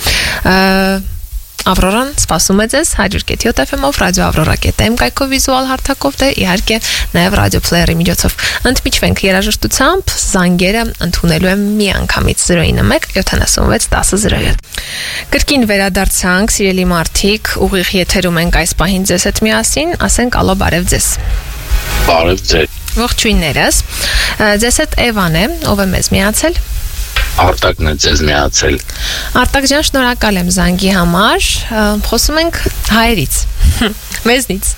Ավրորան սպասում է ձեզ one oh seven F M-ով, ռադիո Ավրորա.am կայքով վիզուալ հարթակով, դե իհարկե նաև ռադիո պլեյերի միջոցով։ Ընդմիջվենք երաժշտությամբ, զանգերը ընդունելու եմ մի անգամից zero nine one seven seven one zero zero seven։ Կրկին վերադարձանք, սիրելի մարդիկ, ուղիղ եթերում ենք այս պահին ձեզ հետ միասին, ասենք ալո, բարև ձեզ։ Բարև ձեզ։ Ողջույններս։ Ձեզ հետ Էվան է, ով է մեզ միացել։ Արտակն է ձեզ միացել։ Արտակ ջան, շնորհակալ եմ զանգի համար։ Խոսում ենք հայերից, մեզնից։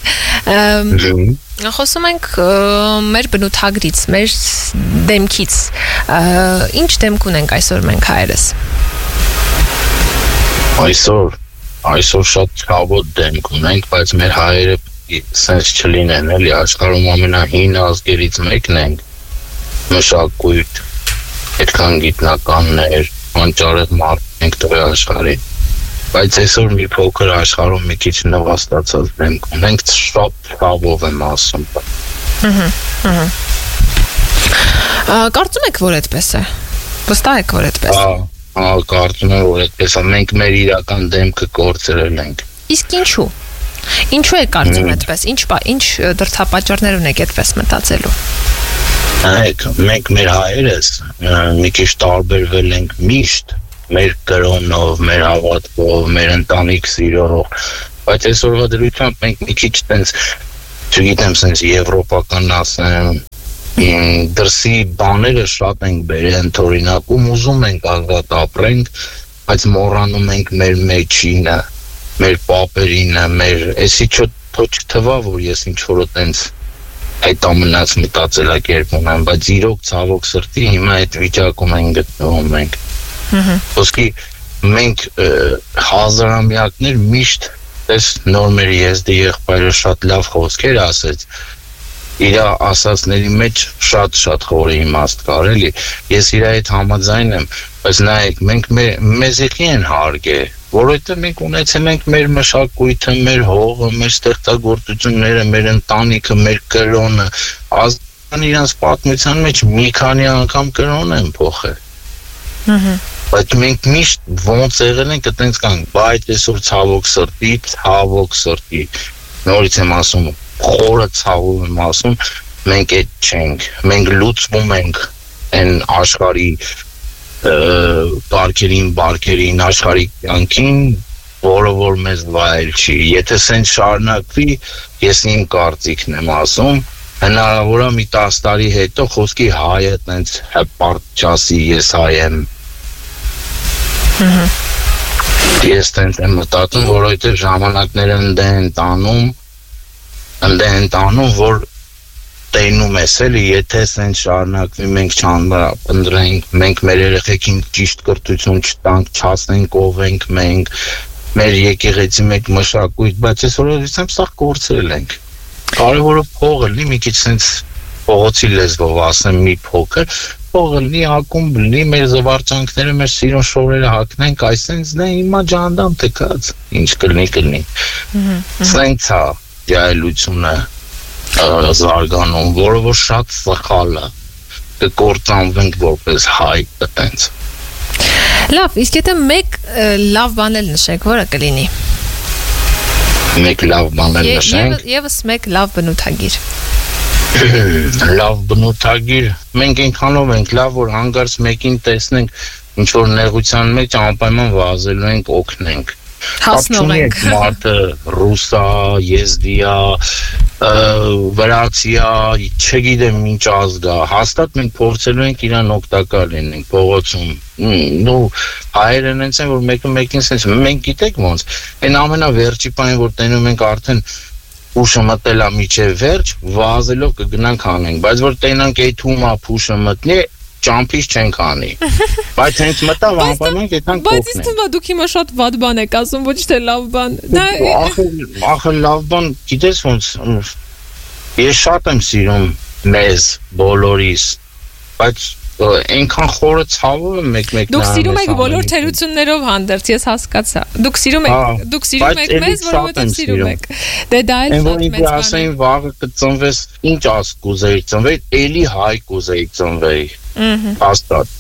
Խոսում ենք մեր բնութագրից, մեր դեմքից։ Ինչ դեմք ունենք այսօր մենք հայերս։ Այսօր, այսօր շատ ցավոտ դեմք ունենք, բայց մեր հայերը սենց չլինեն, էլի աշխարհում ամենահին ազգերից մեկն ենք։ Մշակույթ, այդքան գիտնականներ, անճարեղ մարդ ենք տղե աշխարհին, բայց այսօր մի փոքր աշխարհում մի քիչ նվաստացած դեմք ունենք, շատ ցավով եմ ասում։ Կարծում եք, որ այդպես է։ Վստահ եք, որ այդպես է։ կարծում եմ, որ այդպես է, մենք մեր իրական դեմքը կորցրել ենք։ Իսկ ինչու։ Ինչու է կարծում այդպես։ Ինչ ինչ դրդապատճառներ ունեք այդպես մտածելու։ Այք, մենք մեր հայերս մի քիչ տարբերվել ենք միշտ մեր կրոնով, մեր հավատքով, մեր ընտանիք սիրով, բայց այսօրվա դրությամբ մենք մի քիչ տենց, չգիտեմ, սենց եվրոպական ասեմ, դրսի բաները շատ ենք բերել օրինակում, ուզում ենք ազատ ապրենք, բայց մոռանում ենք մեր մեջինը, մեր պապերինը, մեր էսի չթվա, որ ես ինչ-որ տենց այդ ամենած մտածելակերպ ունեմ, բայց իրոք ցավոք սրտի հիմա այդ վիճակում ենք գտնվում ենք։ Ոսկի մենք հազարամյակներ միշտ տես նոր մեր եզդի եղբայրը շատ լավ խոսքեր ասեց, իր ասածների մեջ շատ-շատ խորը իմաստ կար, էլի, ես իր այդ համաձայն եմ, բայց նայեք, մենք մեզ եղի են հարգել, որովհետև մենք ունեցել ենք մեր մշակույթը, մեր հողը, մեր ստեղծագործությունները, մեր ընտանիքը, մեր կրոնը, ազգան իրանց պատմության մեջ մի քանի անգամ կրոն են փոխել։ Բայց մենք միշտ ոնց եղել ենք այտենց կանք, բայց այսօր ցավոք սրտի, ցավոք սրտի, նորից եմ ասում, խորը ցավում եմ ասում, մենք այդ չենք, մենք լուծվում ենք այն աշխարհի բարքերին, բարքերին, աշխարհի կյանքին, որը որ մեզ վայել չի, եթե սենց շարունակվի, ես իմ կարծիքն եմ ասում, հնարավոր է մի տասը տարի հետո խոսքի հայը տենց հպարտ չասի, ես հայ եմ։ Ես տենց եմ մտածում, որովհետև ժամանակները ընդ են տանում, ընդ են տանում, որ տենում ես էլի, եթե սենց շարունակվի, մենք չանրապնդրենք, մենք մեր երեխեքին ճիշտ կրթություն չտանք, չասենք ով ենք մենք, մեր եկեղեցի մեկ մշակույթ, բայց այսօր ասեմ սա կորցրել ենք։ Կարևորը փողը լինի, մի քիչ սենց փողոցի լեզվով ասեմ, մի փոքր, փողը լինի, ակումբ լինի, մեր զվարճանքները, մեր սիրուն շորերը հագնենք, այսենց դե հիմա ջանդամ թքած, ինչ կլինի, կլինի։ Սենց է դիալությունը զարգանում, որը որ շատ սխալ է, կկործանվենք որպես հայ այտենց։ Լավ, իսկ եթե մեկ լավ բան էլ նշեք, որը կլինի։ Մեկ լավ բան էլ նշենք։ Եվս մեկ լավ բնութագիր։ Լավ բնութագիր, մենք այնքանով ենք լավ, որ հանգարց մեկին տեսնենք, ինչ որ նեղության մեջ անպայման վազելու ենք, օգնենք։ Հասնող ենք։ Մարդը ռուսա, եզդիա, վրացիա, չգիտեմ ինչ ազգա, հաստատ մենք փորձելու ենք իրան օգտակար լինենք փողոցում։ Նու հայերն են, որ մեկը մեկին sense մենք գիտեք ոնց, այն ամենավերջի բանը որ տենում ենք արդեն ուշը մտել է միջև վերջ, վազելով կգնանք անենք, բայց որ տենանք այդ հումա փուշը մտնի ճամփից չենք անի։ Բայց հենց մտավ անպայման գտանք կողմն։ Բայց ինձ թվում է դուք հիմա շատ վատ բան եք ասում, ոչ թե լավ բան։ Ախր լավ բան, գիտես ոնց ես շատ եմ սիրում մեզ բոլորիս, բայց այնքան խորը ցավում եմ մեկ-մեկ։ Դուք սիրում եք բոլոր թերություններով հանդերձ, ես հասկացա։ Դուք սիրում եք, դուք սիրում եք մեզ, որովհետև սիրում եք։ Դե դա էլ շատ մեծ բան է։ Ասեն վաղը կծնվես, ինչ ազգ կուզեի ծնվել, էլի հայ կուզեի ծնվել։ Հաստատ։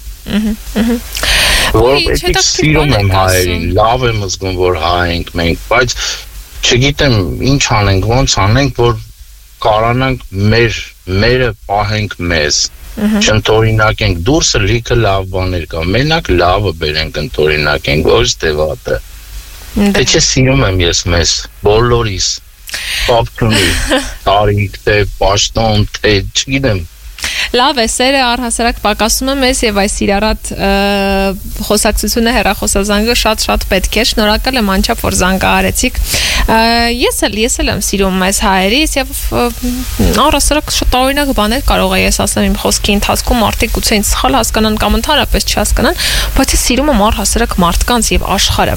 Որովհետև սիրում եմ հայերին, լավ եմ զգում, որ հայ ենք մենք, բայց չգիտեմ ինչ անենք, ոնց անենք, որ կարողանանք մեր մերը պահենք մեզ։ Չընթորինակենք, դուրսը լիքը լավ բաներ կա, մենակ լավը բերենք ընթորինակենք, ոչ թե վատը։ Թե չէ սիրում եմ ես մեզ, բոլորիս, պապքունի, տարիք, թե պաշտոն, թե չգիտեմ։ Լավ է, սերը առհասարակ պակասում է մեզ եւ այս իրարատ խոսակցությունը հեռախոսազանգը շատ-շատ պետք է։ Շնորհակալ եմ անչափ որ զանգը արեցիք։ Ես էլ ես էլ եմ սիրում մեզ հայերից եւ առհասարակ շատ տարօրինակ բաներ կարող է ես ասեմ իմ խոսքի ընթացքում մարդիկ գուցե ինձ սխալ հասկանան կամ ընդհանրապես չհասկանան, բայց ես սիրում եմ առհասարակ մարդկանց եւ աշխարհը։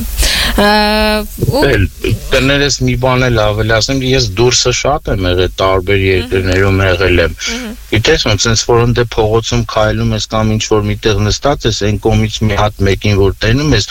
Կներես մի բան էլ ավելացնեմ, ես դուրսը շատ եմ եղել, տարբեր երկրներում եղել եմ։ Գիտես ոնց sense որ ընդ փողոցում քայլում ես կամ ինչ որ միտեղ նստած ես, այն կողմից մի հատ մեկին որ տենում ես,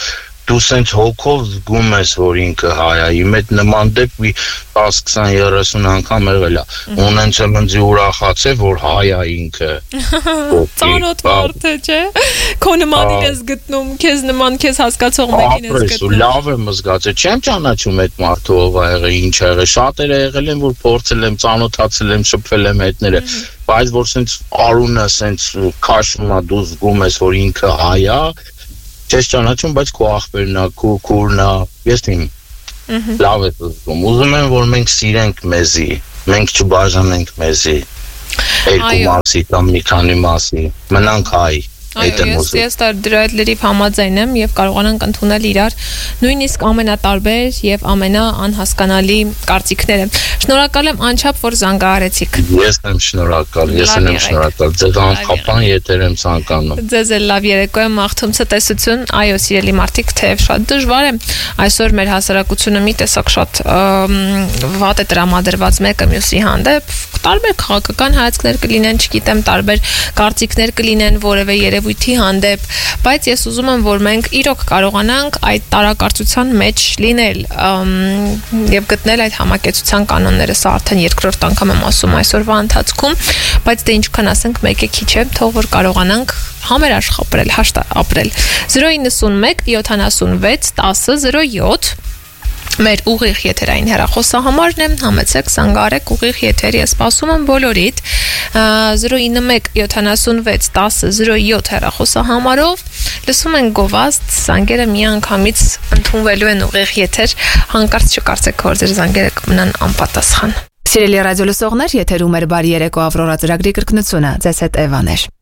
դու սենց հոգով զգում ես, որ ինքը հայ է, իմ հետ նման դեպք դես քսան երեսուն անգամ եղել է, ունենցել ինձ ուրախացել, որ հայ է ինքը։ Ծանոթ մարդ է, չէ։ Քո նմանին ես գտնում, քեզ նման, քեզ հասկացող մեկին ես գտնում։ Լավ եմ զգացել, չեմ ճանաչում այդ մարդը ով է եղել, ինչ է եղել, շատերը եղել են, որ փորձել եմ, ծանոթացել եմ, շփվել եմ հետները, բայց որ սենց արունը սենց քաշում է, դու զգում ես, որ ինքը հայ է, չես ճանաչում, բայց քո աղբերն է, քո քուրն է, ես իմ լավ է զգում։ Ուզում եմ, որ մենք սիրենք մեզի, մենք չբաժանենք մեզի, երկու մասի կամ մի քանի մասի, մնանք հայ։ Այո, ես դրա հետ լրիվ համաձայն եմ եւ կարողանանք ընդունել իրար նույնիսկ ամենատարբեր եւ ամենաանհասկանալի կարծիքները։ Շնորհակալ եմ անչափ, որ զանգահարեցիք։ Ես եմ շնորհակալ, ես եմ շնորհակալ։ Ձեզ անխափան եթեր եմ ցանկանում։ Ձեզ էլ լավ երեկո եմ, մաղթում ցտեսություն։ Այո, սիրելի մարդիկ, թեև շատ դժվար է, այսօր մեր հասարակությունը մի տեսակ շատ վատ է տրամադրված մեկը մյուսի հանդեպ, տարբեր քաղաքական հայացքներ կլինեն, չգիտեմ, տարբեր կարծիքներ կլինեն որևէ երևույթի հանդեպ, բայց ես ուզում եմ, որ մենք իրոք կարողանանք այդ տարակարծության մեջ լինել եւ գտնել այդ համակեցության կանոնները, սա արդեն երկրորդ անգամ եմ ասում այսօրվա ընթացքում, բայց դե ինչքան ասենք մեկը քիչ է, թող որ կարողանանք համերաշխ ապրել, հաշտ ապրել։ zero nine one seventy-six ten zero seven Մեր ուղիղ եթերային հեռախոսահամարն է, համեցեք, զանգահարեք ուղիղ եթեր, ես սպասում եմ բոլորիդ zero nine one seventy-six ten zero seven հեռախոսահամարով, լսում են գովազդ, զանգերը միանգամից ընդունվելու են ուղիղ եթեր, հանկարծ չկարծեք, որ ձեր զանգերը կմնան անպատասխան։ Սիրելի ռադիոլսողներ, եթերում էր բարի երեկո Ավրորա ծրագրի կրկնությունը, ձեզ հետ Էվան էր։